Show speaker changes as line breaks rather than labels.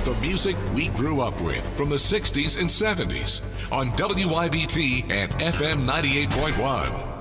the music we grew up with from the 60s and 70s on WYBT and FM 98.1.